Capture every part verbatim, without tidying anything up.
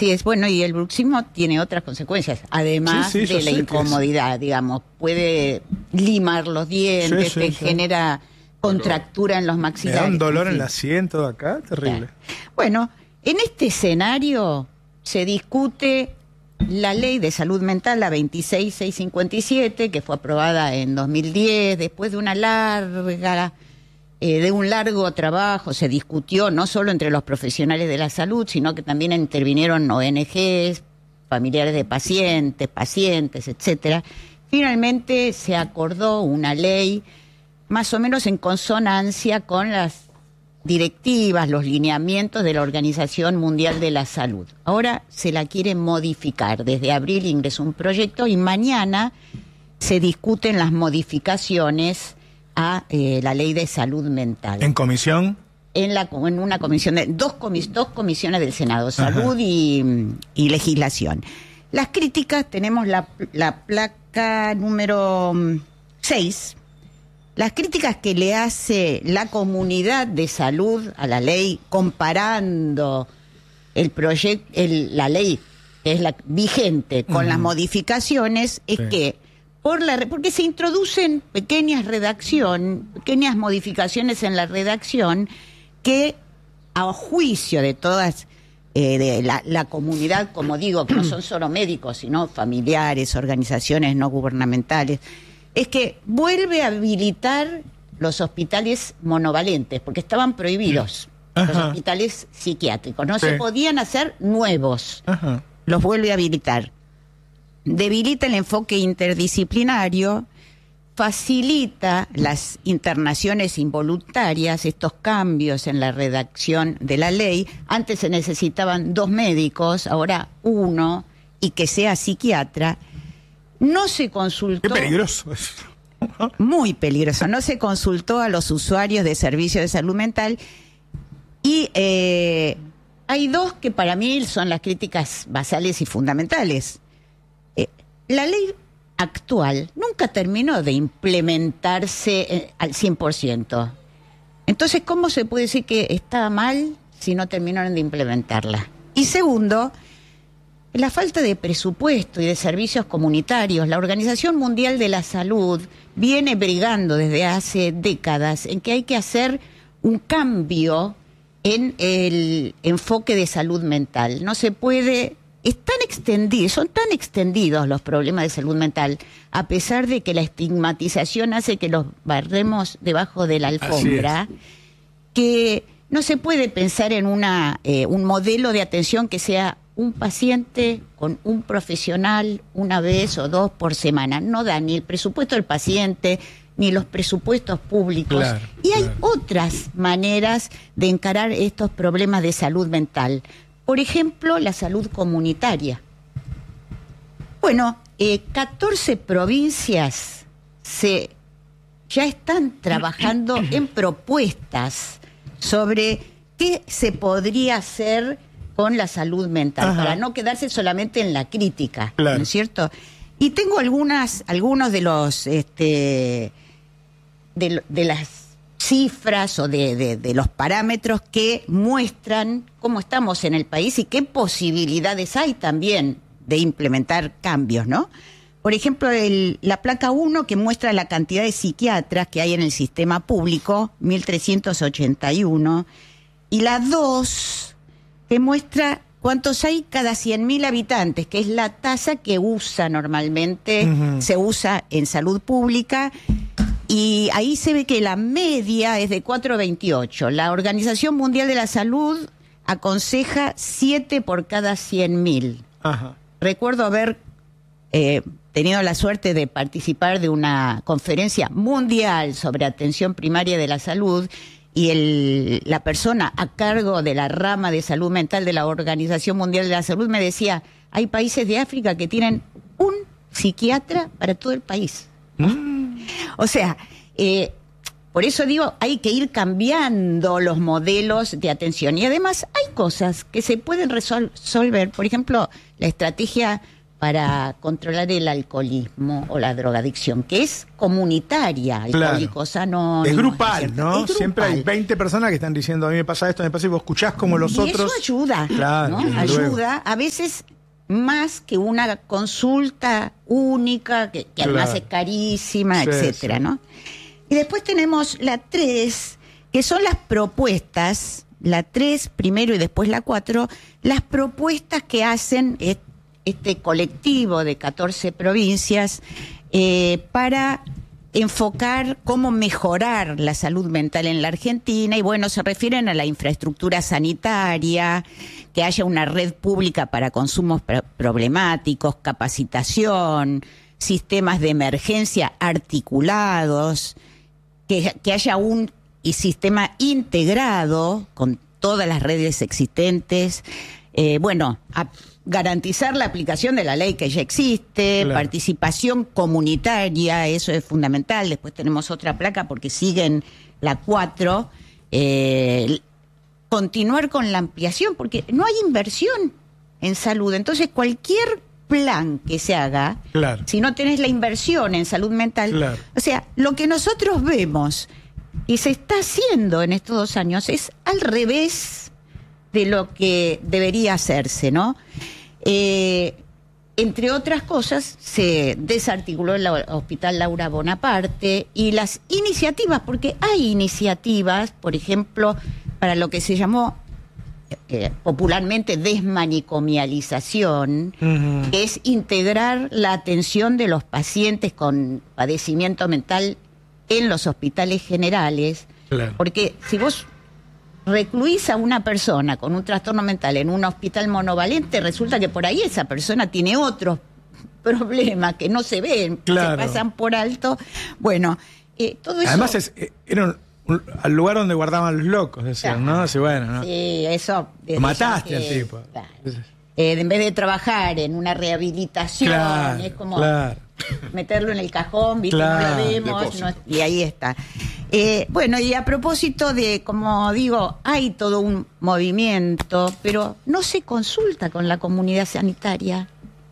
Así es, bueno, y el bruxismo tiene otras consecuencias, además sí, sí, de la incomodidad, digamos, puede limar los dientes, sí, sí, te sí. genera contractura en los Me maxilares. da un dolor en en fin. el asiento de acá, terrible. Claro. Bueno, en este escenario se discute la ley de salud mental, la veintiséis mil seiscientos cincuenta y siete, que fue aprobada en dos mil diez, después de una larga... Eh, de un largo trabajo, se discutió no solo entre los profesionales de la salud, sino que también intervinieron O N Ges, familiares de pacientes, pacientes, etcétera. Finalmente se acordó una ley más o menos en consonancia con las directivas, los lineamientos de la Organización Mundial de la Salud. Ahora se la quiere modificar. Desde abril ingresó un proyecto y mañana se discuten las modificaciones a eh, la ley de salud mental. ¿En comisión? En, la, en una comisión, de dos, comis, dos comisiones del Senado, Salud y, y Legislación. Las críticas, tenemos la, la placa número seis, las críticas que le hace la comunidad de salud a la ley, comparando el proyecto, el, la ley que es la vigente con uh-huh. las modificaciones, es sí. que Por la, porque se introducen pequeñas redacción, pequeñas modificaciones en la redacción que, a juicio de todas, eh, de la, la comunidad, como digo, que no son solo médicos, sino familiares, organizaciones no gubernamentales, es que vuelve a habilitar los hospitales monovalentes, porque estaban prohibidos, Ajá. los hospitales psiquiátricos, no sí. se podían hacer nuevos, Ajá. los vuelve a habilitar. Debilita el enfoque interdisciplinario, facilita las internaciones involuntarias, estos cambios en la redacción de la ley. Antes se necesitaban dos médicos, ahora uno, y que sea psiquiatra. No se consultó... ¡Qué peligroso! Muy peligroso. No se consultó a los usuarios de servicios de salud mental y eh, hay dos que para mí son las críticas basales y fundamentales. La ley actual nunca terminó de implementarse eh, al cien por ciento. Entonces, ¿cómo se puede decir que está mal si no terminaron de implementarla? Y segundo, la falta de presupuesto y de servicios comunitarios. La Organización Mundial de la Salud viene brigando desde hace décadas en que hay que hacer un cambio en el enfoque de salud mental. No se puede... Están extendidos, son tan extendidos los problemas de salud mental, a pesar de que la estigmatización hace que los barremos debajo de la alfombra, que no se puede pensar en una eh, un modelo de atención que sea un paciente con un profesional una vez o dos por semana. No da ni el presupuesto del paciente, ni los presupuestos públicos. Claro, y hay claro. otras maneras de encarar estos problemas de salud mental. Por ejemplo, la salud comunitaria. Bueno, eh, catorce provincias se, ya están trabajando en propuestas sobre qué se podría hacer con la salud mental, Ajá. para no quedarse solamente en la crítica, claro. ¿no es cierto? Y tengo algunas, algunos de los, este, de, de las cifras o de, de, de los parámetros que muestran cómo estamos en el país y qué posibilidades hay también de implementar cambios, ¿no? Por ejemplo, el, la placa uno que muestra la cantidad de psiquiatras que hay en el sistema público, mil trescientos ochenta y uno, y la dos que muestra cuántos hay cada cien mil habitantes, que es la tasa que usa normalmente, uh-huh. se usa en salud pública. Y ahí se ve que la media es de cuatro coma veintiocho. La Organización Mundial de la Salud aconseja siete por cada cien mil. Ajá. Recuerdo haber eh, tenido la suerte de participar de una conferencia mundial sobre atención primaria de la salud y el, la persona a cargo de la rama de salud mental de la Organización Mundial de la Salud me decía, hay países de África que tienen un psiquiatra para todo el país. Mm. O sea, eh, por eso digo, hay que ir cambiando los modelos de atención. Y además hay cosas que se pueden resol- resolver. Por ejemplo, la estrategia para controlar el alcoholismo o la drogadicción, que es comunitaria, Alcohólicos Anónimos. Es grupal, ¿es ¿no? es Siempre hay veinte personas que están diciendo, a mí me pasa esto, me pasa, y vos escuchás como los y otros... eso ayuda, claro, ¿no? Ayuda, a veces más que una consulta única, que, que además claro. es carísima, Sí, etcétera, sí. ¿no? Y después tenemos la tres, que son las propuestas, la tres primero y después la cuatro, las propuestas que hacen este colectivo de catorce provincias eh, para enfocar cómo mejorar la salud mental en la Argentina. Y bueno, se refieren a la infraestructura sanitaria, que haya una red pública para consumos pro- problemáticos, capacitación, sistemas de emergencia articulados, que, que haya un y sistema integrado con todas las redes existentes, eh, bueno, a garantizar la aplicación de la ley que ya existe, claro. participación comunitaria, eso es fundamental. Después tenemos otra placa porque siguen la cuatro, eh, continuar con la ampliación, porque no hay inversión en salud, entonces cualquier plan que se haga, Claro. si no tenés la inversión en salud mental, Claro. o sea, lo que nosotros vemos y se está haciendo en estos dos años es al revés de lo que debería hacerse, ¿no? Eh, entre otras cosas, se desarticuló el Hospital Laura Bonaparte y las iniciativas, porque hay iniciativas, por ejemplo, para lo que se llamó eh, popularmente desmanicomialización, Uh-huh. que es integrar la atención de los pacientes con padecimiento mental en los hospitales generales, Claro. porque si vos recluís a una persona con un trastorno mental en un hospital monovalente, resulta que por ahí esa persona tiene otros problemas que no se ven, Claro. se pasan por alto. Bueno, eh, todo eso... Además, es, eh, era un, un- al lugar donde guardaban los locos, decían, Claro. ¿no? Así, bueno, ¿no? Sí, eso... desde Lo mataste ya al que- tipo. claro. Eh, en vez de trabajar en una rehabilitación, Claro, es como claro. meterlo en el cajón, ¿viste? Claro. No lo vemos, Depósito. no- y ahí está. Eh, bueno, y a propósito de, como digo, hay todo un movimiento, pero no se consulta con la comunidad sanitaria.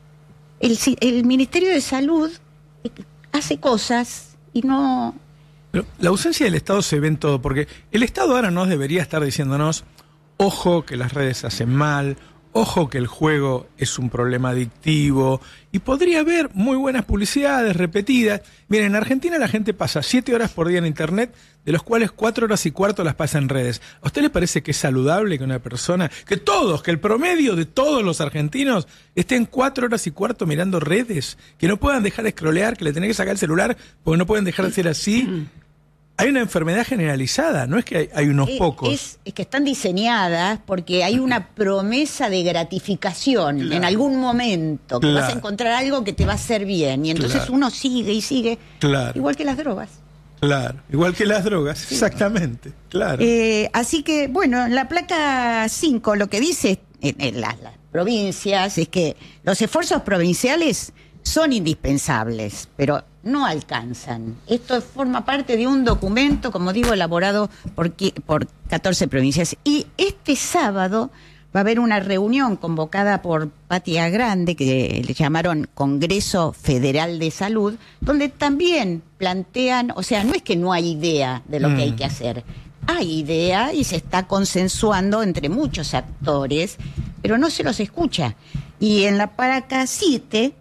El, si- el Ministerio de Salud eh, hace cosas y no... Pero la ausencia del Estado se ve en todo, porque el Estado ahora nos debería estar diciéndonos, ojo que las redes hacen mal, ojo que el juego es un problema adictivo, y podría haber muy buenas publicidades repetidas. Miren, en Argentina la gente pasa siete horas por día en Internet, de los cuales cuatro horas y cuarto las pasa en redes. ¿A usted le parece que es saludable que una persona, que todos, que el promedio de todos los argentinos estén cuatro horas y cuarto mirando redes? Que no puedan dejar de scrollear, que le tenés que sacar el celular porque no pueden dejar de ser así. Hay una enfermedad generalizada, no es que hay, hay unos Eh, pocos. Es, es que están diseñadas porque hay una promesa de gratificación Claro. en algún momento, que Claro. vas a encontrar algo que te va a hacer bien. Y entonces Claro. uno sigue y sigue, Claro. igual que las drogas. Claro, igual que las drogas, exactamente, claro. Eh, así que, bueno, en la placa cinco lo que dice en, en las, las provincias es que los esfuerzos provinciales son indispensables, pero no alcanzan. Esto forma parte de un documento, como digo, elaborado por, qui- por catorce provincias. Y este sábado va a haber una reunión convocada por Patria Grande, que le llamaron Congreso Federal de Salud, donde también plantean, o sea, no es que no hay idea de lo que hay Mm. que hacer. Hay idea y se está consensuando entre muchos actores, pero no se los escucha. Y en la placa siete,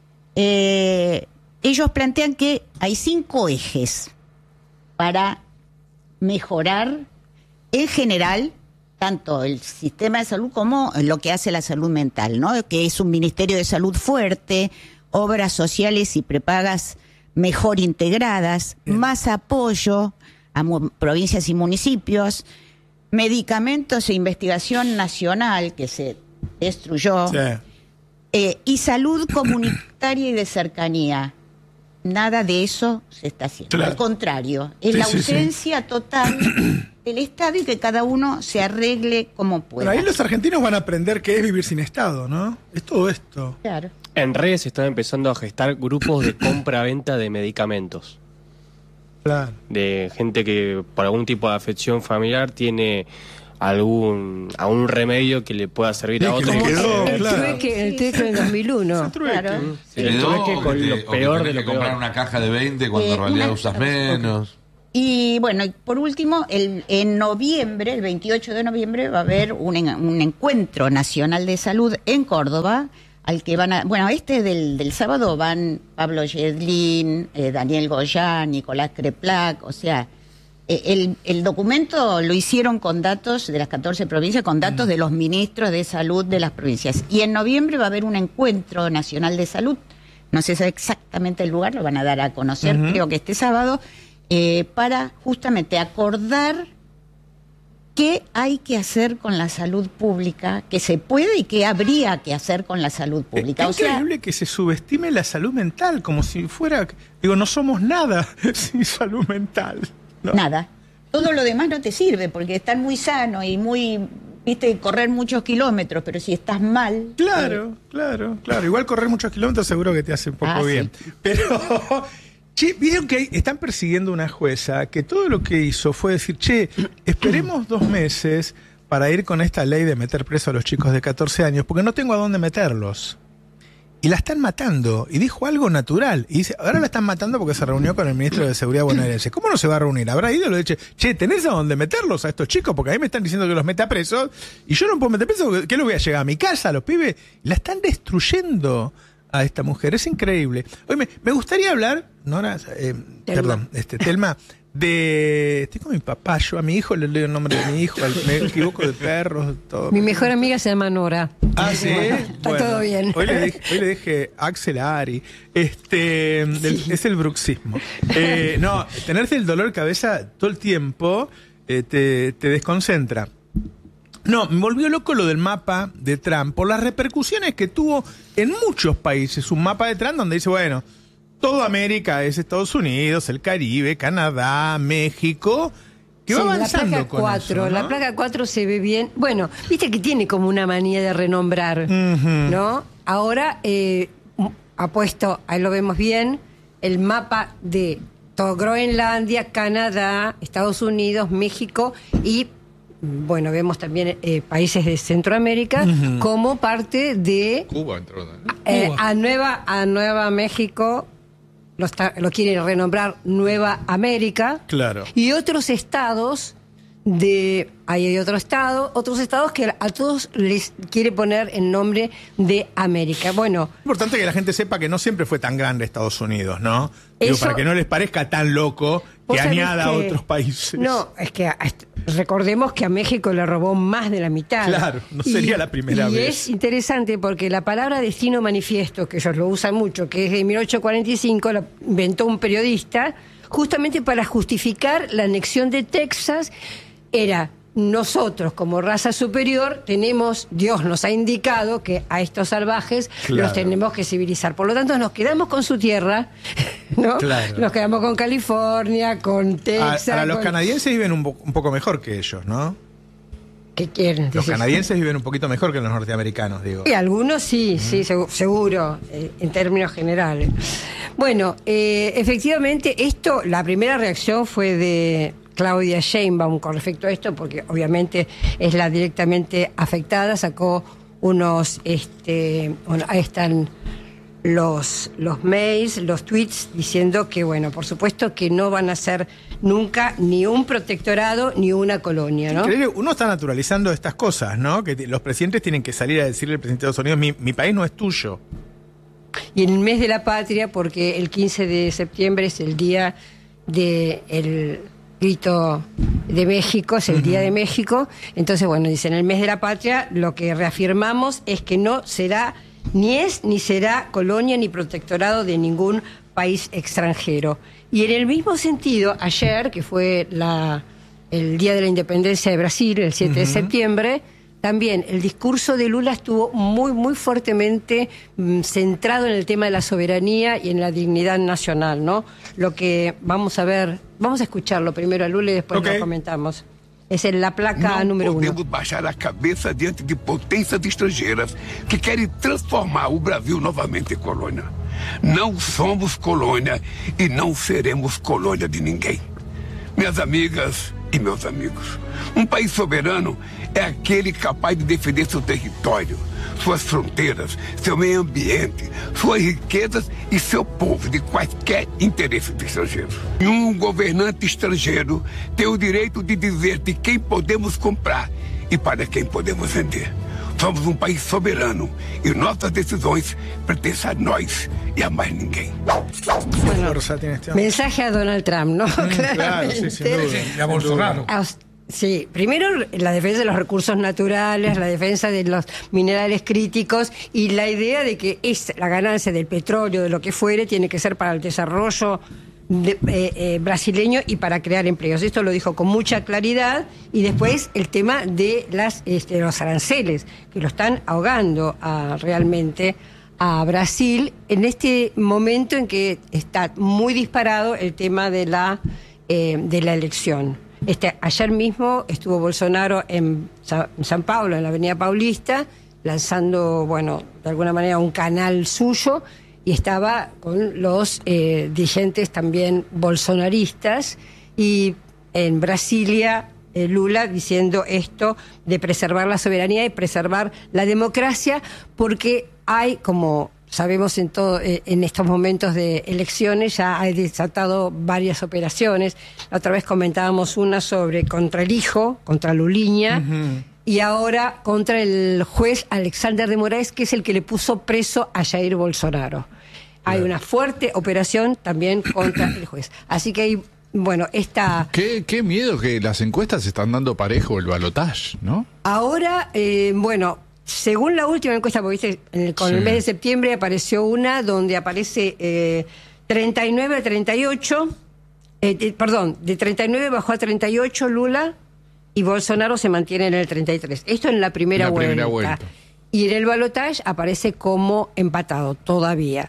eh, ellos plantean que hay cinco ejes para mejorar en general tanto el sistema de salud como lo que hace la salud mental, ¿no? Que es un Ministerio de Salud fuerte, obras sociales y prepagas mejor integradas, Bien. más apoyo a mu- provincias y municipios, medicamentos e investigación nacional que se destruyó, Sí. eh, y salud comunitaria y de cercanía. Nada de eso se está haciendo. Claro. Al contrario, es Sí, la sí, sí. ausencia total del Estado y que cada uno se arregle como pueda. Pero ahí los argentinos van a aprender qué es vivir sin Estado, ¿no? Es todo esto. Claro. En redes se están empezando a gestar grupos de compra-venta de medicamentos. Claro. De gente que por algún tipo de afección familiar tiene algún a un remedio que le pueda servir Sí, a que otro. le porque quedó, se- el claro. trueque, el trueque del dos mil uno. Claro. Sí, el ¿Quedó trueque o con que lo te- o peor que de tenés lo que comprar peor. una caja de veinte cuando Eh, en realidad una- usas ok. menos? Y bueno, y por último, el, en noviembre, el veintiocho de noviembre, va a haber un, en- un encuentro nacional de salud en Córdoba, al que van a, bueno, este del, del sábado van Pablo Yedlin, eh, Daniel Goyán, Nicolás Creplac, o sea, eh, el, el documento lo hicieron con datos de las catorce provincias, con datos de los ministros de salud de las provincias. Y en noviembre va a haber un encuentro nacional de salud, no sé exactamente el lugar, lo van a dar a conocer, Ujú. creo que este sábado, eh, para justamente acordar qué hay que hacer con la salud pública, qué se puede y qué habría que hacer con la salud pública. Es O sea, increíble que se subestime la salud mental, como si fuera, digo, no somos nada sin salud mental. ¿no? nada. Todo lo demás no te sirve porque estás muy sano y muy, viste, correr muchos kilómetros, pero si estás mal... Claro, claro, claro. Igual correr muchos kilómetros seguro que te hace un poco Ah, bien. sí. Pero, che, vieron que hay- están persiguiendo una jueza que todo lo que hizo fue decir, che, esperemos dos meses para ir con esta ley de meter preso a los chicos de catorce años, porque no tengo a dónde meterlos. Y la están matando. Y dijo algo natural. Y dice, ahora la están matando porque se reunió con el ministro de Seguridad bonaerense. ¿Cómo no se va a reunir? Habrá ido y le dicho, che, ¿tenés a dónde meterlos a estos chicos? Porque a mí me están diciendo que los meta presos. Y yo no puedo meter presos. ¿Qué les voy a llegar a mi casa, a los pibes? La están destruyendo a esta mujer. Es increíble. Oye, me, me gustaría hablar, Nora, eh, perdón, este, Telma, de... Estoy con mi papá, yo a mi hijo le leo el nombre de mi hijo, al- me equivoco de perros, todo. Mi mejor amiga se llama Nora. Ah, sí. Está Bueno, todo bien. Hoy le dije, hoy le dije Axel a Ari. Este, del- es el bruxismo. Eh, no, tenerse el dolor de cabeza todo el tiempo eh, te, te desconcentra. No, me volvió loco lo del mapa de Trump por las repercusiones que tuvo en muchos países. Un mapa de Trump donde dice, bueno, toda América es Estados Unidos, el Caribe, Canadá, México, que Sí, va la avanzando placa con cuatro, eso, ¿no? la placa cuatro se ve bien. Bueno, viste que tiene como una manía de renombrar, Ujú. ¿no? Ahora eh, ha puesto, ahí lo vemos bien, el mapa de todo Groenlandia, Canadá, Estados Unidos, México y, bueno, vemos también eh, países de Centroamérica Ujú. como parte de Cuba entró, ¿no? eh, Cuba. a Nueva a Nueva México. Lo, está- lo quieren renombrar Nueva América. Claro. Y otros estados de... Ahí hay otro estado, otros estados que a todos les quiere poner el nombre de América. Bueno, Es importante que la gente sepa que no siempre fue tan grande Estados Unidos, ¿no? Digo, Eso- para que no les parezca tan loco vos que sabés añada a que- otros países. No, es que a- recordemos que a México le robó más de la mitad. Claro, no sería la primera y vez. es interesante porque la palabra destino manifiesto, que ellos lo usan mucho, que es de mil ochocientos cuarenta y cinco, la inventó un periodista, justamente para justificar la anexión de Texas, era... Nosotros, como raza superior, tenemos, Dios nos ha indicado que a estos salvajes Claro. los tenemos que civilizar. Por lo tanto, nos quedamos con su tierra, ¿no? Claro. Nos quedamos con California, con A- Texas. Ahora, los con- canadienses viven un, po- un poco mejor que ellos, ¿no? ¿Qué quieren? Los Decís. canadienses viven un poquito mejor que los norteamericanos, digo. Y algunos sí, sí, segu- seguro, eh, en términos generales. Bueno, eh, efectivamente, esto, la primera reacción fue de Claudia Sheinbaum con respecto a esto, porque obviamente es la directamente afectada, sacó unos, este, bueno, ahí están los, los mails, los tweets, diciendo que, bueno, por supuesto que no van a ser nunca ni un protectorado ni una colonia, ¿no? Increíble, uno está naturalizando estas cosas, ¿no? Que t- los presidentes tienen que salir a decirle al presidente de Estados Unidos, mi, mi país no es tuyo. Y en el mes de la patria, porque el quince de septiembre es el día del grito de México, es el Día de México. Entonces, bueno, dicen, en el mes de la patria lo que reafirmamos es que no será, ni es, ni será colonia ni protectorado de ningún país extranjero. Y en el mismo sentido, ayer, que fue la, el Día de la Independencia de Brasil, el siete de septiembre, también el discurso de Lula estuvo muy, muy fuertemente mm, centrado en el tema de la soberanía y en la dignidad nacional, ¿no? Lo que vamos a ver, vamos a escucharlo primero a Lula y después Ok. lo comentamos. Es en la placa Não número uno. podemos baixar a cabeça diante de potências estrangeiras que querem transformar o Brasil novamente em colônia. Não somos colônia e não seremos colônia de ninguém. Minhas amigas e meus amigos. Um país soberano é aquele capaz de defender seu território, suas fronteiras, seu meio ambiente, suas riquezas e seu povo de quaisquer interesses estrangeiros. Um governante estrangeiro tem o direito de dizer de quem podemos comprar e para quem podemos vender. Somos um país soberano e nossas decisões pertencem a nós e a mais ninguém. Bueno, mensaje a Donald Trump, ¿no? Mm, claro, sí, sin duda. Y a Bolsonaro. Sí, primero la defensa de los recursos naturales, la defensa de los minerales críticos y la idea de que es la ganancia del petróleo, de lo que fuere, tiene que ser para el desarrollo de, eh, eh, brasileño y para crear empleos. Esto lo dijo con mucha claridad. Y después el tema de las este, los aranceles, que lo están ahogando a, realmente a Brasil en este momento en que está muy disparado el tema de la, eh, de la elección. Este, ayer mismo estuvo Bolsonaro en Sa- en San Pablo, en la Avenida Paulista, lanzando, bueno, de alguna manera un canal suyo, y estaba con los eh, dirigentes también bolsonaristas, y en Brasilia eh, Lula diciendo esto de preservar la soberanía y preservar la democracia, porque hay, como sabemos en todo eh, en estos momentos de elecciones, ya hay desatado varias operaciones. La otra vez comentábamos una sobre contra el hijo, contra Luliña, uh-huh. y ahora contra el juez Alexander de Moraes, que es el que le puso preso a Jair Bolsonaro. Hay una fuerte operación también contra el juez. Así que hay, bueno, esta... Qué, qué miedo que las encuestas están dando parejo el balotaje, ¿no? Ahora, eh, bueno, según la última encuesta, porque viste, en el, con sí. el mes de septiembre apareció una donde aparece eh, treinta y nueve a treinta y ocho, eh, eh, perdón, de treinta y nueve bajó a treinta y ocho Lula y Bolsonaro se mantiene en el treinta y tres. Esto en la primera, la vuelta. primera vuelta. Y en el balotaje aparece como empatado todavía.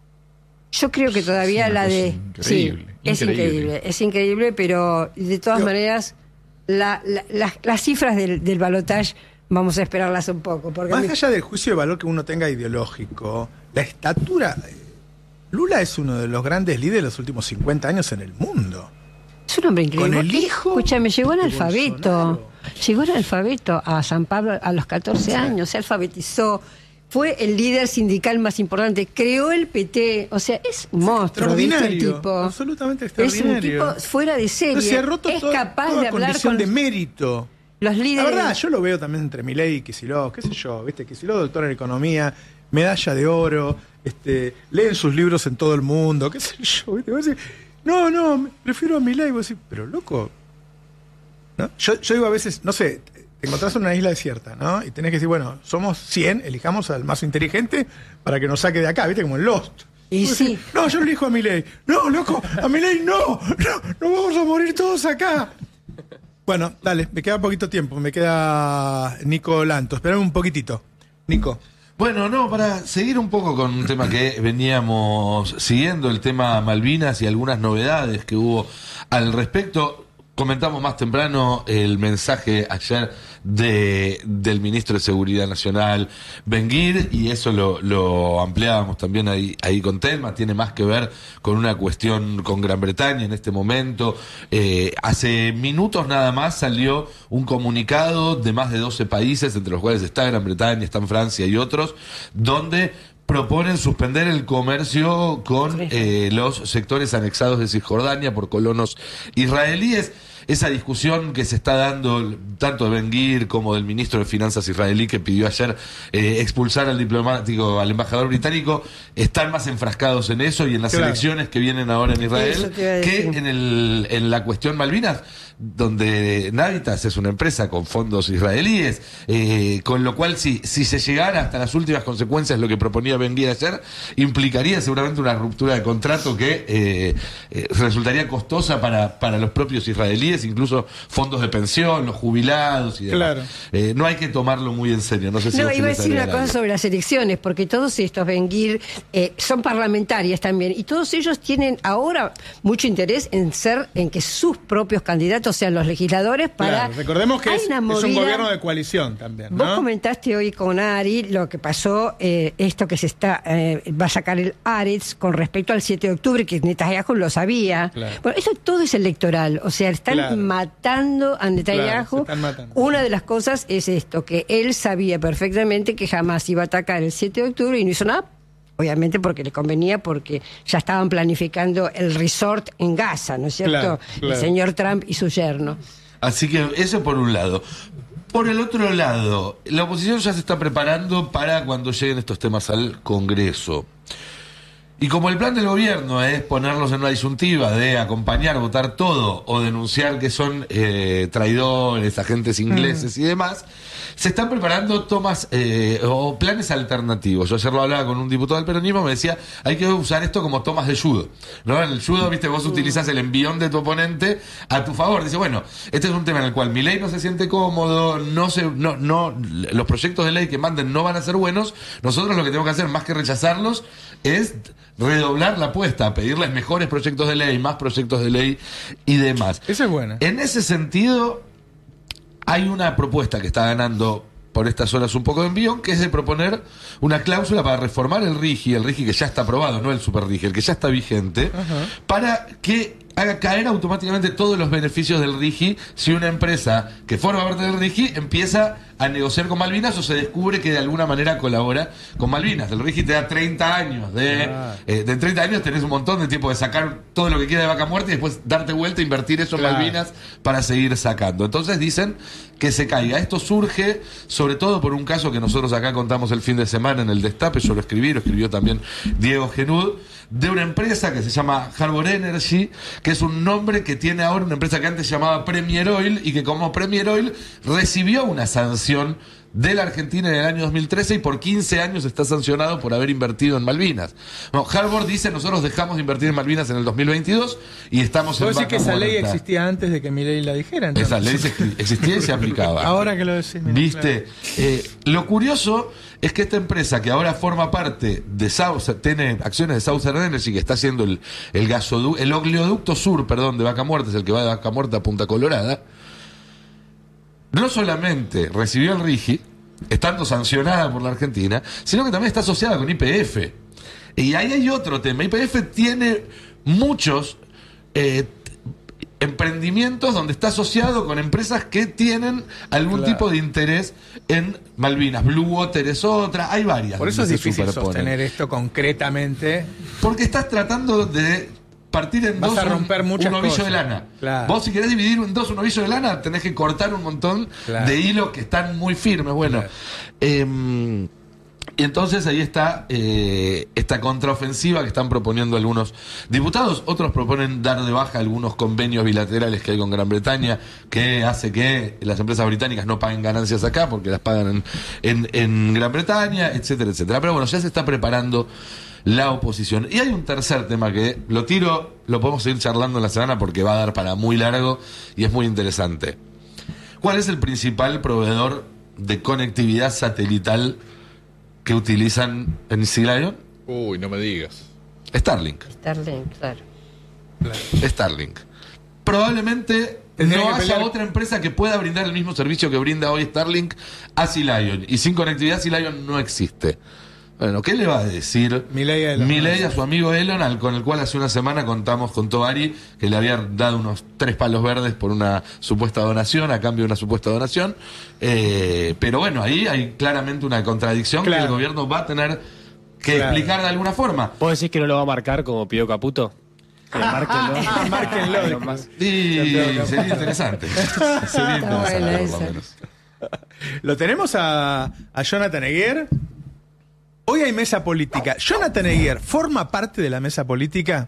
Yo creo que todavía la de... Increíble, sí, increíble. es increíble, es increíble, pero de todas Yo, maneras la, la, la, las cifras del, del balotaje vamos a esperarlas un poco. Porque más mí... allá del juicio de valor que uno tenga ideológico, la estatura... Lula es uno de los grandes líderes de los últimos cincuenta años en el mundo. Es un hombre increíble. Con el hijo... Escúchame, llegó analfabeto. Bolsonaro. Llegó analfabeto a San Pablo a los catorce sí. años, se alfabetizó. Fue el líder sindical más importante, creó el P T, o sea, es un monstruo, ¿viste el tipo? Absolutamente extraordinario. Es un tipo fuera de serie, se ha roto es todo, capaz toda de hablar condición con de mérito. Los líderes. La verdad, yo lo veo también entre Milei y Kicillof, qué sé yo, ¿viste? Kicillof, doctor en economía, medalla de oro, este, leen sus libros en todo el mundo, qué sé yo, ¿viste? Vos decís, no, no, prefiero a Milei, vos decís, pero loco, ¿no? Yo, yo digo a veces, no sé, te encontrás en una isla desierta, ¿no? Y tenés que decir, bueno, somos cien, elijamos al más inteligente para que nos saque de acá, ¿viste? Como en Lost. Y sí. Decís, no, yo elijo a Milei. No, loco, a Milei no, no, no vamos a morir todos acá. Bueno, dale, me queda poquito tiempo, me queda Nico Lanto. Esperame un poquitito. Nico. Bueno, no, para seguir un poco con un tema que veníamos siguiendo, el tema Malvinas y algunas novedades que hubo al respecto. Comentamos más temprano el mensaje ayer de, del ministro de Seguridad Nacional, Ben-Gvir, y eso lo, lo ampliábamos también ahí, ahí con Telma. Tiene más que ver con una cuestión con Gran Bretaña en este momento. Eh, hace minutos nada más salió un comunicado de más de doce países, entre los cuales está Gran Bretaña, están Francia y otros, donde proponen suspender el comercio con eh, los sectores anexados de Cisjordania por colonos israelíes. Esa discusión que se está dando tanto de Ben-Gvir como del ministro de Finanzas israelí, que pidió ayer eh, expulsar al diplomático, al embajador británico, están más enfrascados en eso y en las claro. elecciones que vienen ahora en Israel que en, el, en la cuestión Malvinas, donde Navitas es una empresa con fondos israelíes, eh, con lo cual si, si se llegara hasta las últimas consecuencias lo que proponía Ben-Gvir ayer, implicaría seguramente una ruptura de contrato que eh, eh, resultaría costosa para, para los propios israelíes, incluso fondos de pensión, los jubilados y demás. Claro. Eh, no hay que tomarlo muy en serio. No sé si no, iba a decir una cosa sobre las elecciones, porque todos estos Ben-Gvir eh, son parlamentarias también, y todos ellos tienen ahora mucho interés en ser, en que sus propios candidatos sean los legisladores para... Claro, recordemos que es, movida, es un gobierno de coalición también, ¿no? Vos comentaste hoy con Ari lo que pasó, eh, esto que se está eh, va a sacar el Aretz con respecto al siete de octubre, que Netanyahu lo sabía. Claro. Bueno, eso todo es electoral, o sea, están Claro. matando a Netanyahu. Claro, se están matando. Una de las cosas es esto, que él sabía perfectamente que jamás iba a atacar el siete de octubre y no hizo nada, obviamente porque le convenía, porque ya estaban planificando el resort en Gaza, ¿no es cierto? Claro, claro. El señor Trump y su yerno. Así que eso por un lado. Por el otro lado, la oposición ya se está preparando para cuando lleguen estos temas al Congreso. Y como el plan del gobierno es ponerlos en una disyuntiva de acompañar, votar todo o denunciar que son eh, traidores, agentes ingleses mm. y demás, se están preparando tomas eh, o planes alternativos. Yo ayer lo hablaba con un diputado del peronismo, me decía, hay que usar esto como tomas de judo, ¿no? En el judo, viste, vos utilizás el envión de tu oponente a tu favor. Dice, bueno, este es un tema en el cual Milei no se siente cómodo, no se, no, no, los proyectos de ley que manden no van a ser buenos. Nosotros lo que tenemos que hacer, más que rechazarlos, es redoblar la apuesta, pedirles mejores proyectos de ley, más proyectos de ley y demás. Esa es buena. En ese sentido, hay una propuesta que está ganando por estas horas un poco de envión, que es de proponer una cláusula para reformar el RIGI, el RIGI que ya está aprobado, no el Super RIGI, el que ya está vigente, uh-huh. para que haga caer automáticamente todos los beneficios del RIGI si una empresa que forma parte del RIGI empieza a negociar con Malvinas o se descubre que de alguna manera colabora con Malvinas. El RIGI te da treinta años, de, ah. eh, de treinta años tenés un montón de tiempo de sacar todo lo que queda de vaca muerta y después darte vuelta e invertir eso en claro. Malvinas para seguir sacando. Entonces dicen que se caiga. Esto surge sobre todo por un caso que nosotros acá contamos el fin de semana en el Destape, yo lo escribí, lo escribió también Diego Genud, de una empresa que se llama Harbor Energy, que es un nombre que tiene ahora una empresa que antes se llamaba Premier Oil y que como Premier Oil recibió una sanción de la Argentina en el año dos mil trece y por quince años está sancionado por haber invertido en Malvinas. No, Harbor dice, nosotros dejamos de invertir en Malvinas en el dos mil veintidós y estamos en vaca muerta. ¿Puedo decir que esa ley existía antes de que Milei la dijera? Entonces? Esa ley existía y se aplicaba. Ahora que lo decís. Mira, ¿viste? Claro. Eh, lo curioso es que esta empresa que ahora forma parte de South, tiene acciones de Southern Energy, que está haciendo el, el gasodu, el oleoducto sur, perdón, de Vaca Muerta, es el que va de Vaca Muerta a Punta Colorada, no solamente recibió el RIGI, estando sancionada por la Argentina, sino que también está asociada con Y P F. Y ahí hay otro tema. Y P F tiene muchos eh, emprendimientos donde está asociado con empresas que tienen algún claro. tipo de interés en Malvinas. Blue Water es otra, hay varias. Por eso es difícil sostener esto concretamente. Porque estás tratando de partir en Vas dos a romper un, muchas un ovillo cosas. de lana. Claro. Vos si querés dividir en dos un ovillo de lana, tenés que cortar un montón claro. de hilos que están muy firmes. Bueno, claro. eh, y entonces ahí está eh, esta contraofensiva que están proponiendo algunos diputados. Otros proponen dar de baja algunos convenios bilaterales que hay con Gran Bretaña, que hace que las empresas británicas no paguen ganancias acá porque las pagan en, en, en Gran Bretaña, etcétera, etcétera. Pero bueno, ya se está preparando la oposición. Y hay un tercer tema que lo tiro, lo podemos seguir charlando en la semana porque va a dar para muy largo y es muy interesante. ¿Cuál es el principal proveedor de conectividad satelital que utilizan en Sea Lion? Uy, no me digas. Starlink. Starlink, claro. Starlink. Probablemente Tendría no que haya pelear. otra empresa que pueda brindar el mismo servicio que brinda hoy Starlink a Sea Lion. Y sin conectividad Sea Lion no existe. Bueno, ¿qué le va a decir Milei a Elon Milei a Musk? su amigo Elon, al, con el cual hace una semana contamos con Tobari, que le había dado unos tres palos verdes por una supuesta donación, a cambio de una supuesta donación? Eh, pero bueno, ahí hay claramente una contradicción Claro. que el gobierno va a tener que Claro. explicar de alguna forma. ¿Vos decís que no lo va a marcar como pidió Caputo? Que márquenlo. Márquenlo. Elon Musk. Y sería interesante. Sería interesante, buena por lo esa. menos. Lo tenemos a, a Jonathan Eguer. Hoy hay mesa política. ¿Jonathan Eguer forma parte de la mesa política?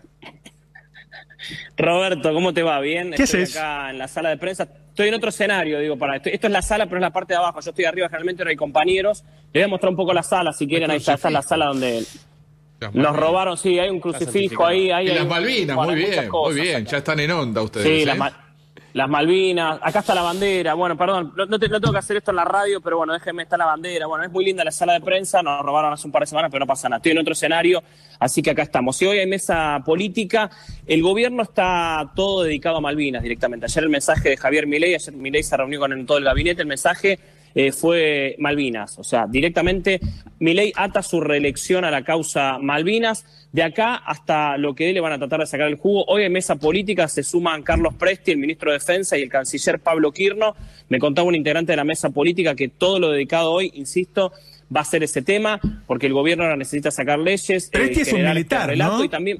Roberto, ¿cómo te va? ¿Bien? ¿Qué Estoy haces? acá en la sala de prensa. Estoy en otro escenario, digo, para esto, esto es la sala, pero es la parte de abajo. Yo estoy arriba, generalmente no hay compañeros. Les voy a mostrar un poco la sala, si quieren. Ahí está, esta es la sala donde nos robaron. Sí, hay un crucifijo ahí. ahí Y hay las un- Malvinas, bueno, muy hay muchas bien, cosas muy bien. acá. Ya están en onda ustedes. Sí, ¿eh? las, ma- las Malvinas. Acá está la bandera. Bueno, perdón, no, no te- no tengo que hacer esto en la radio, pero bueno, déjenme, está la bandera. Bueno, es muy linda la sala de prensa. Nos robaron hace un par de semanas, pero no pasa nada. Estoy en otro escenario, así que acá estamos. Y hoy hay mesa política. El gobierno está todo dedicado a Malvinas directamente. Ayer el mensaje de Javier Milei, ayer Milei se reunió con todo el gabinete. El mensaje eh, fue Malvinas. O sea, directamente Milei ata su reelección a la causa Malvinas. De acá hasta lo que le van a tratar de sacar el jugo. Hoy en mesa política se suman Carlos Presti, el ministro de Defensa, y el canciller Pablo Quirno. Me contaba un integrante de la mesa política que todo lo dedicado hoy, insisto, va a ser ese tema, porque el gobierno ahora necesita sacar leyes. Presti eh, es un militar, este ¿no? Y también...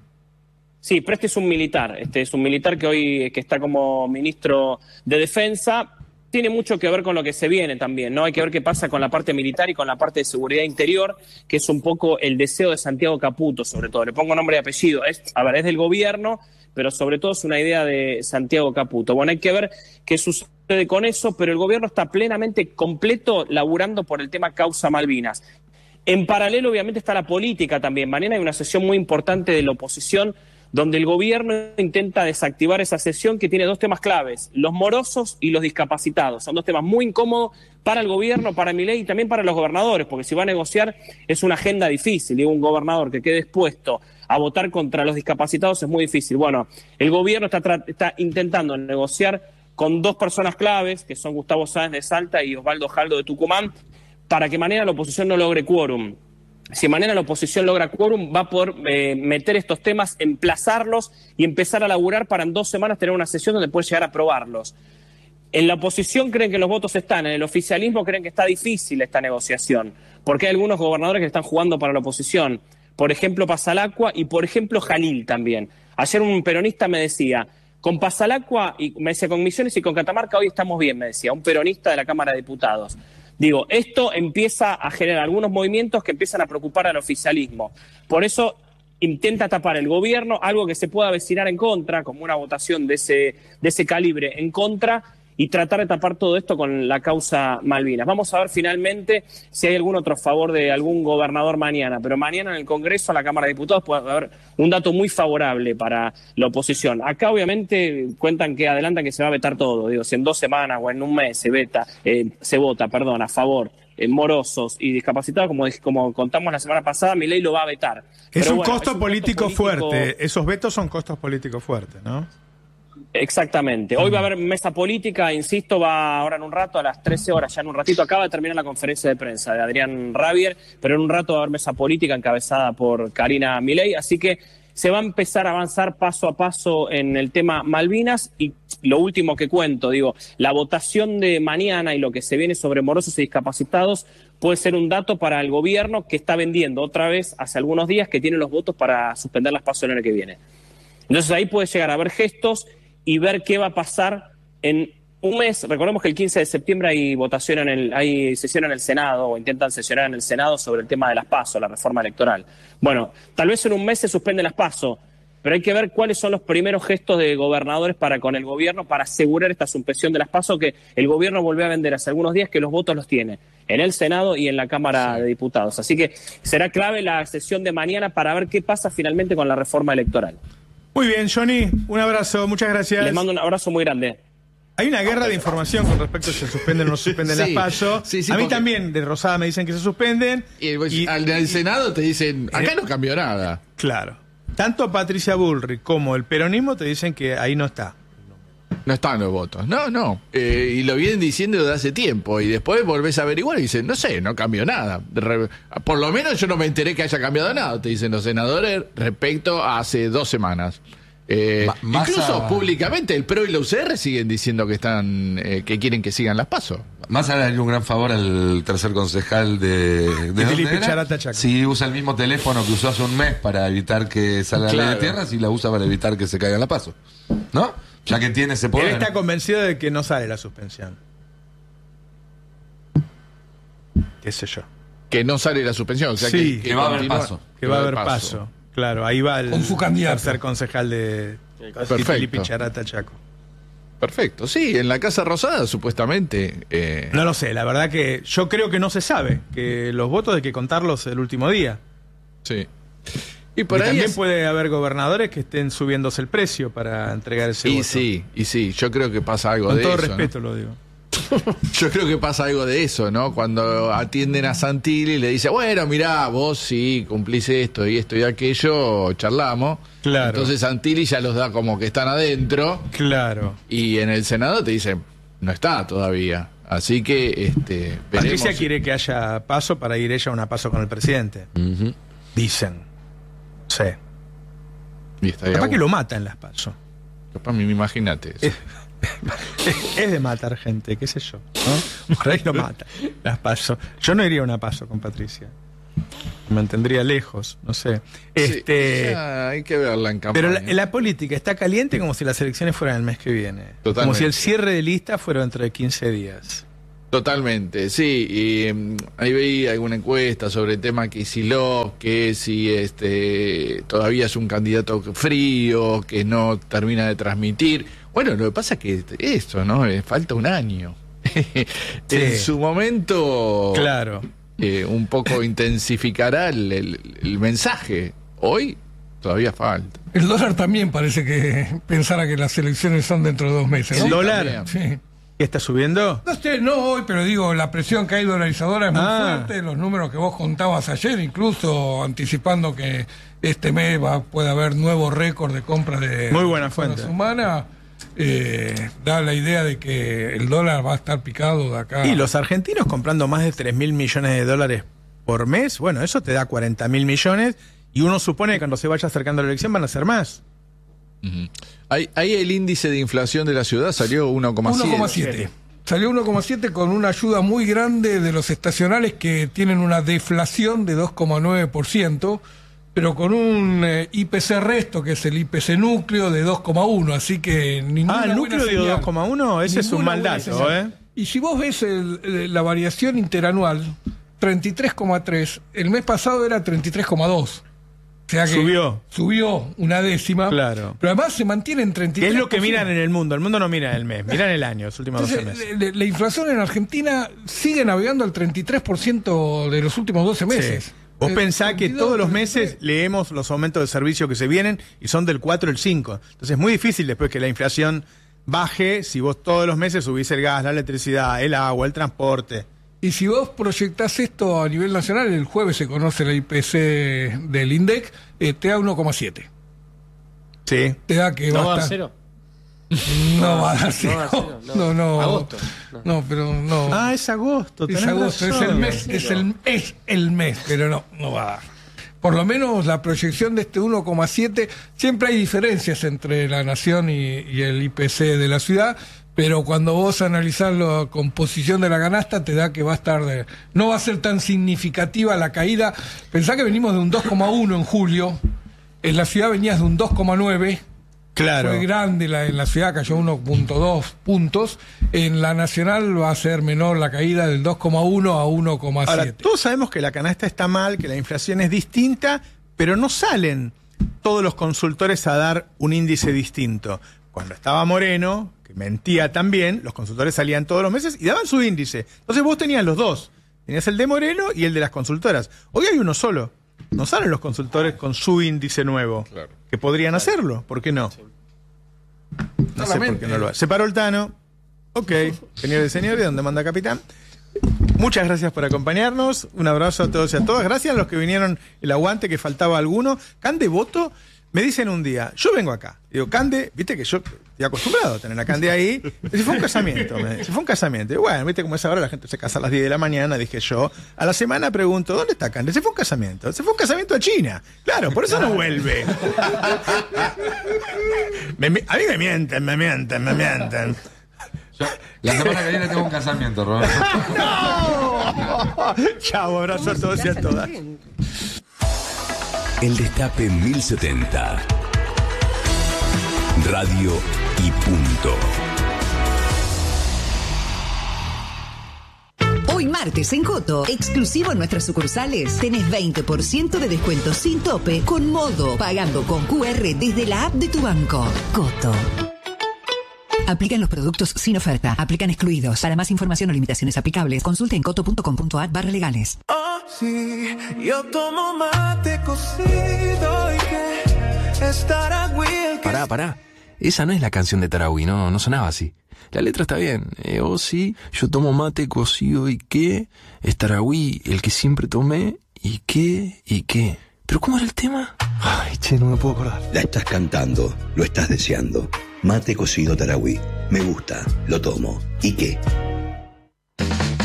Sí, Presti es un militar. Este es un militar que hoy que está como ministro de Defensa. Tiene mucho que ver con lo que se viene también, ¿no? Hay que ver qué pasa con la parte militar y con la parte de seguridad interior, que es un poco el deseo de Santiago Caputo, sobre todo. Le pongo nombre y apellido. Es, a ver, es del gobierno, pero sobre todo es una idea de Santiago Caputo. Bueno, hay que ver qué sucede con eso, pero el gobierno está plenamente completo laburando por el tema causa Malvinas. En paralelo, obviamente, está la política también. Mañana hay una sesión muy importante de la oposición, donde el gobierno intenta desactivar esa sesión que tiene dos temas claves, los morosos y los discapacitados. Son dos temas muy incómodos para el gobierno, para Milei y también para los gobernadores, porque si va a negociar es una agenda difícil. Digo, un gobernador que quede dispuesto a votar contra los discapacitados es muy difícil. Bueno, el gobierno está, está intentando negociar con dos personas claves, que son Gustavo Sáenz de Salta y Osvaldo Jaldo de Tucumán, para que mañana la oposición no logre quórum. Si mañana la oposición logra quórum, va a poder eh, meter estos temas, emplazarlos y empezar a laburar para en dos semanas tener una sesión donde puede llegar a aprobarlos. En la oposición creen que los votos están, en el oficialismo creen que está difícil esta negociación, porque hay algunos gobernadores que están jugando para la oposición. Por ejemplo, Pasalacqua y por ejemplo Jalil también. Ayer un peronista me decía, con Pasalacqua, y me decía, con Misiones y con Catamarca hoy estamos bien, me decía, un peronista de la Cámara de Diputados. Digo, esto empieza a generar algunos movimientos que empiezan a preocupar al oficialismo. Por eso intenta tapar el gobierno algo que se pueda avecinar en contra, como una votación de ese, de ese calibre en contra, y tratar de tapar todo esto con la causa Malvinas. Vamos a ver finalmente si hay algún otro favor de algún gobernador mañana, pero mañana en el Congreso, en la Cámara de Diputados, puede haber un dato muy favorable para la oposición. Acá obviamente cuentan que adelantan que se va a vetar todo, digo, si en dos semanas o en un mes se veta, eh, se vota, perdón, a favor, eh, morosos y discapacitados, como, como contamos la semana pasada, Milei lo va a vetar. Es, pero un, bueno, costo es un político costo político fuerte, esos vetos son costos políticos fuertes, ¿no? Exactamente. Hoy va a haber mesa política, insisto, va ahora en un rato, a las trece horas, ya en un ratito, acaba de terminar la conferencia de prensa de Adrián Rabier, pero en un rato va a haber mesa política encabezada por Karina Milei, así que se va a empezar a avanzar paso a paso en el tema Malvinas. Y lo último que cuento, digo, la votación de mañana y lo que se viene sobre morosos y discapacitados puede ser un dato para el gobierno, que está vendiendo otra vez hace algunos días que tiene los votos para suspender las PASO el año que viene. Entonces ahí puede llegar a haber gestos y ver qué va a pasar en un mes. Recordemos que el quince de septiembre hay votación en el, hay sesión en el Senado, o intentan sesionar en el Senado sobre el tema de las PASO, la reforma electoral. Bueno, tal vez en un mes se suspenden las PASO, pero hay que ver cuáles son los primeros gestos de gobernadores para con el gobierno para asegurar esta suspensión de las PASO, que el gobierno volvió a vender hace algunos días, que los votos los tiene en el Senado y en la Cámara de Diputados. Así que será clave la sesión de mañana para ver qué pasa finalmente con la reforma electoral. Muy bien, Johnny, un abrazo, muchas gracias. Les mando un abrazo muy grande. Hay una guerra de información con respecto a si se suspenden o no se suspenden sí, las PASO. Sí, sí, a mí porque... también, de Rosada, me dicen que se suspenden. Y, y al del Senado te dicen, acá eh, no cambió nada. Claro. Tanto Patricia Bullrich como el peronismo te dicen que ahí no está. No están los votos. No, no. Eh, y lo vienen diciendo desde hace tiempo. Y después volvés a averiguar y dicen, no sé, no cambió nada. Re- Por lo menos yo no me enteré que haya cambiado nada, te dicen los senadores, respecto a hace dos semanas. Eh, Ma- incluso a... públicamente el P R O y la U C R siguen diciendo que están eh, que quieren que sigan las PASO. Más a darle un gran favor al tercer concejal de, de Felipe Charata Chaco. Si usa el mismo teléfono que usó hace un mes para evitar que salga claro. la ley de tierras, y la usa para evitar que se caiga la PASO, ¿no? Ya que tiene ese poder. Él está convencido de que no sale la suspensión. ¿Qué sé yo? Que no sale la suspensión. O sea, sí, que, que, que va a haber paso. Que va a haber paso. paso. Claro, ahí va el con su candidato. tercer concejal de Felipe Charata Chaco. Perfecto, sí, en la Casa Rosada supuestamente. Eh... No lo sé, la verdad que yo creo que no se sabe, que los votos hay que contarlos el último día. Sí. Y por y ahí también es... puede haber gobernadores que estén subiéndose el precio para entregar ese y voto. Sí, y sí, yo creo que pasa algo Con de todo eso. Con todo respeto, ¿no? lo digo. Yo creo que pasa algo de eso, ¿no? Cuando atienden a Santilli y le dice, bueno, mirá, vos sí cumplís esto y esto y aquello, charlamos. Claro. Entonces Santilli ya los da como que están adentro. Claro. Y en el Senado te dicen, no está todavía. Así que este, Patricia veremos. quiere que haya paso para ir ella a una paso con el presidente. Ujú. Dicen. Sí. Y estaría Capaz que bueno. lo matan las paso. Capaz, imagínate eso. Es, es de matar gente, qué sé yo, ¿no? Por ahí lo mata. Las paso. Yo no iría a una paso con Patricia. Me mantendría lejos, no sé. Este, Sí, ya hay que verla en campaña. pero la, la política está caliente como si las elecciones fueran el mes que viene. Totalmente. Como si el cierre de lista fuera dentro de quince días. Totalmente, sí. Y mm, ahí veía alguna encuesta sobre el tema Kicillof, que si este todavía es un candidato frío, que no termina de transmitir. Bueno, lo que pasa es que esto, ¿no? Eh, Falta un año. En su momento, Claro. eh, un poco intensificará el, el- el mensaje. Hoy todavía falta. El dólar también parece que pensara que las elecciones son dentro de dos meses, ¿no? ¿El dólar? Sí. ¿Qué está subiendo? No sé, no hoy, pero digo, la presión que hay dolarizadora es muy Ah. fuerte, los números que vos contabas ayer, incluso anticipando que este mes va, puede haber nuevo récord de compra de Muy buena personas fuente. humanas, eh, da la idea de que el dólar va a estar picado de acá. Y los argentinos comprando más de tres mil millones de dólares por mes, bueno, eso te da cuarenta mil millones y uno supone que cuando se vaya acercando la elección van a ser más. Ujú. Ahí, ahí el índice de inflación de la ciudad salió uno coma siete. uno coma siete. Salió uno coma siete con una ayuda muy grande de los estacionales que tienen una deflación de dos coma nueve por ciento, pero con un eh, I P C resto, que es el I P C núcleo, de dos coma uno, así que ninguna Ah, el buena núcleo dio señal. dos coma uno, ese es un Ninguna mal buena dato, señal. ¿eh? Y si vos ves el- el- la variación interanual, treinta y tres coma tres, el mes pasado era treinta y tres coma dos. O sea que Subió. Subió una décima. Claro. Pero además se mantiene en treinta y ¿Qué tres. es lo que miran en el mundo? El mundo no mira el mes, miran el año, los últimos doce Entonces, meses. la, la inflación en Argentina sigue navegando al treinta y tres por ciento de los últimos doce meses. Sí. Vos El pensás que treinta y dos, todos los treinta y tres. meses leemos los aumentos de servicio que se vienen y son del cuatro al cinco. Entonces es muy difícil después que la inflación baje si vos todos los meses subís el gas, la electricidad, el agua, el transporte. Y si vos proyectás esto a nivel nacional, el jueves se conoce la I P C del INDEC, eh, te da uno coma siete. Sí. Te da que ¿No va va a a estar- cero? No va a dar No va a cero. cero, no. No, no. Agosto. No, pero no. Ah, es agosto. Es tenés agosto, es razón. el mes, es el, es el mes, pero no, no va a dar. Por lo menos la proyección de este uno coma siete, siempre hay diferencias entre la nación y, y el I P C de la ciudad, pero cuando vos analizás la composición de la canasta, te da que va a estar de, no va a ser tan significativa la caída. Pensá que venimos de un dos coma uno en julio, en la ciudad venías de un dos coma nueve. Claro. Fue grande, la, en la ciudad cayó uno coma dos puntos, en la nacional va a ser menor la caída del dos coma uno a uno coma Ahora, siete. todos sabemos que la canasta está mal, que la inflación es distinta, pero no salen todos los consultores a dar un índice distinto. Cuando estaba Moreno, que mentía también, los consultores salían todos los meses y daban su índice. Entonces vos tenías los dos. Tenías el de Moreno y el de las consultoras. Hoy hay uno solo. No salen los consultores con su índice nuevo. Claro. Que podrían hacerlo. ¿Por qué no? No sé por qué no lo hace. Se paró el Tano. Ok. Señores y señores, donde manda capitán. Muchas gracias por acompañarnos. Un abrazo a todos y a todas. Gracias a los que vinieron el aguante, que faltaba alguno. Cande Voto, me dicen un día, yo vengo acá. Digo, Cande, viste que yo estoy acostumbrado a tener a Cande ahí. Se fue un casamiento. Me, se fue un casamiento. Y bueno, viste como es ahora, la gente se casa a las diez de la mañana, dije yo. A la semana pregunto, ¿dónde está Cande? Se fue un casamiento. Se fue un casamiento a China. Claro, por eso no vuelve. Me- me- a mí me mienten, me mienten, me mienten. Yo, la semana que viene tengo un casamiento, Roberto. Chao, abrazo a todos y a todas. El Destape mil setenta. Radio y punto. Hoy martes en Coto, exclusivo en nuestras sucursales, tenés veinte por ciento de descuento sin tope con Modo, pagando con Q R desde la app de tu banco. Coto. Aplican los productos sin oferta. Aplican excluidos. Para más información o limitaciones aplicables, consulte en coto punto com punto a r barra legales. Oh, sí, yo tomo mate cocido y que estará Will. Pará, pará. Esa no es la canción de Tarahui, no, no sonaba así. La letra está bien. Eh, oh, sí, yo tomo mate cocido y qué. Es Tarahui, el que siempre tomé. ¿Y qué? ¿Y qué? ¿Pero cómo era el tema? Ay, che, no me puedo acordar. La estás cantando, lo estás deseando. Mate cocido Tarahui. Me gusta, lo tomo. ¿Y qué?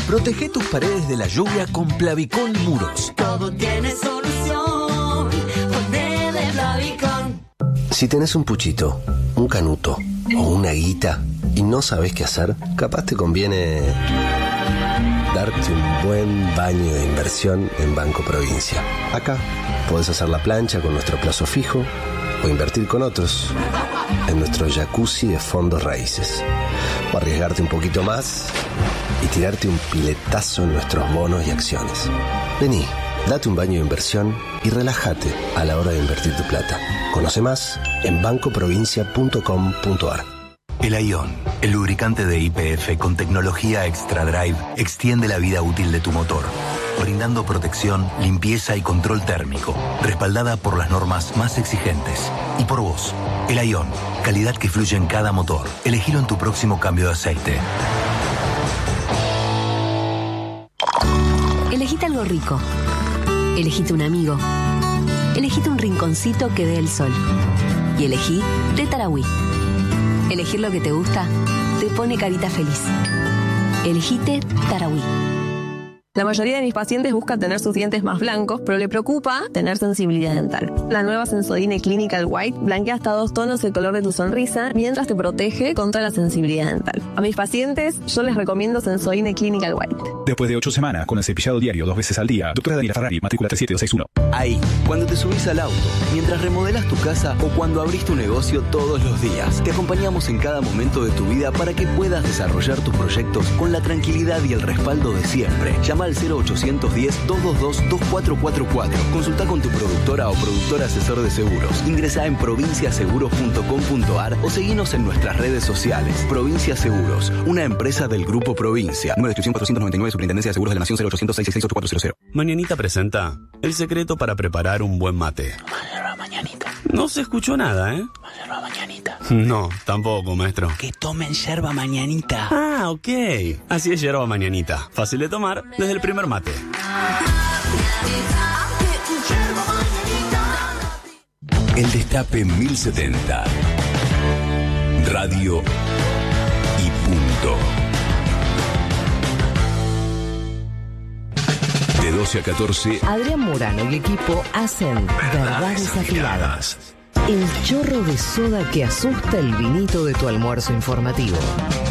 Protege tus paredes de la lluvia con Plavicón Muros. Todo tiene solución. Poné de Plavicón. Si tenés un puchito, un canuto o una guita y no sabés qué hacer, capaz te conviene darte un buen baño de inversión en Banco Provincia. Acá podés hacer la plancha con nuestro plazo fijo o invertir con otros en nuestro jacuzzi de fondos raíces. O arriesgarte un poquito más y tirarte un piletazo en nuestros bonos y acciones. Vení, date un baño de inversión y relájate a la hora de invertir tu plata. Conoce más en banco provincia punto com punto a r. El Ion, el lubricante de Y P F con tecnología Extra Drive, extiende la vida útil de tu motor, brindando protección, limpieza y control térmico, respaldada por las normas más exigentes. Y por vos, el Ion, calidad que fluye en cada motor. Elegilo en tu próximo cambio de aceite. Elegite algo rico. Elegite un amigo. Elegite un rinconcito que dé el sol. Y elegí de Tarahui. Elegir lo que te gusta te pone carita feliz. Elegite Tarahui. La mayoría de mis pacientes buscan tener sus dientes más blancos, pero le preocupa tener sensibilidad dental. La nueva Sensodyne Clinical White blanquea hasta dos tonos el color de tu sonrisa mientras te protege contra la sensibilidad dental. A mis pacientes yo les recomiendo Sensodyne Clinical White. Después de ocho semanas con el cepillado diario dos veces al día, doctora Daniela Ferrari, matrícula tres siete dos seis uno. Ahí, cuando te subís al auto, mientras remodelas tu casa o cuando abrís tu negocio todos los días, te acompañamos en cada momento de tu vida para que puedas desarrollar tus proyectos con la tranquilidad y el respaldo de siempre. Llama al cero ochocientos diez, doscientos veintidós, veinticuatro cuarenta y cuatro. Consulta con tu productora o productor asesor de seguros. Ingresa en provincia seguros punto com punto a r o seguinos en nuestras redes sociales. Provincia Seguros, una empresa del Grupo Provincia. Número de inscripción cuatrocientos noventa y nueve, Superintendencia de Seguros de la Nación, cero ochocientos seis seis seis ocho cuatro cero cero. Mañanita presenta el secreto para preparar un buen mate. Mañanita. No se escuchó nada, ¿eh? Yerba mañanita. No, tampoco, maestro. Que tomen yerba mañanita. Ah, ok. Así es yerba mañanita. Fácil de tomar desde el primer mate. El Destape mil setenta. Radio y punto. De doce a catorce. Adrián Murano y equipo hacen Verdades Afiladas. El chorro de soda que asusta el vinito de tu almuerzo informativo.